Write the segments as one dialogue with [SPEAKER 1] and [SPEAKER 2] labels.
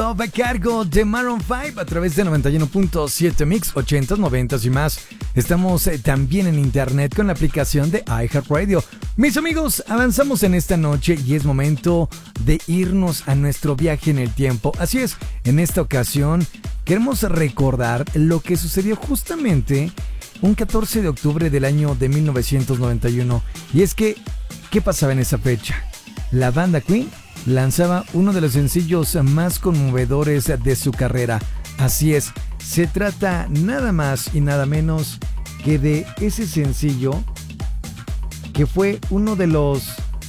[SPEAKER 1] Love a cargo de Maroon 5 a través de 91.7 Mix, 80s, 90s y más. Estamos también en internet con la aplicación de iHeartRadio. Mis amigos, avanzamos en esta noche y es momento de irnos a nuestro viaje en el tiempo. Así es, en esta ocasión queremos recordar lo que sucedió justamente un 14 de octubre del año de 1991. Y es que, ¿qué pasaba en esa fecha? La banda Queen lanzaba uno de los sencillos más conmovedores de su carrera. Así es, se trata nada más y nada menos que de ese sencillo que fue uno de los,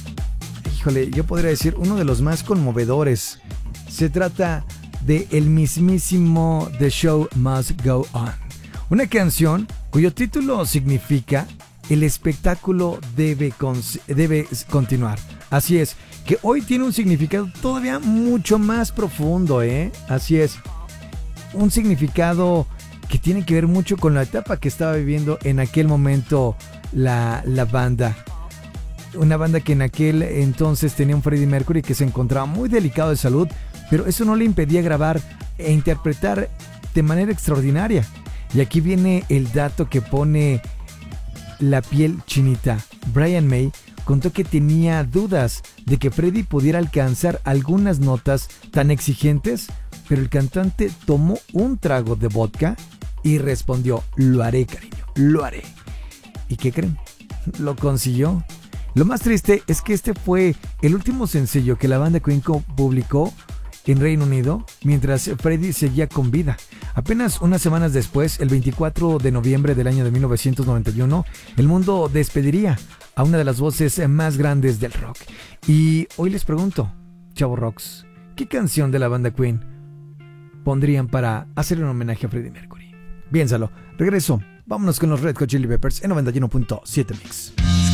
[SPEAKER 1] yo podría decir uno de los más conmovedores. Se trata de el mismísimo The Show Must Go On, una canción cuyo título significa el espectáculo debe continuar. Así es, que hoy tiene un significado todavía mucho más profundo, Así es, un significado que tiene que ver mucho con la etapa que estaba viviendo en aquel momento la banda. Una banda que en aquel entonces tenía un Freddie Mercury que se encontraba muy delicado de salud, pero eso no le impedía grabar e interpretar de manera extraordinaria. Y aquí viene el dato que pone la piel chinita. Brian May contó que tenía dudas de que Freddie pudiera alcanzar algunas notas tan exigentes, pero el cantante tomó un trago de vodka y respondió: lo haré, cariño, lo haré. ¿Y qué creen? Lo consiguió. Lo más triste es que este fue el último sencillo que la banda Queen publicó en Reino Unido mientras Freddie seguía con vida. Apenas unas semanas después, el 24 de noviembre del año de 1991, el mundo despediría a una de las voces más grandes del rock. Y hoy les pregunto, Chavo Rocks, ¿qué canción de la banda Queen pondrían para hacer un homenaje a Freddie Mercury? Piénsalo. Regreso. Vámonos con los Red Hot Chili Peppers en 91.7 Mix.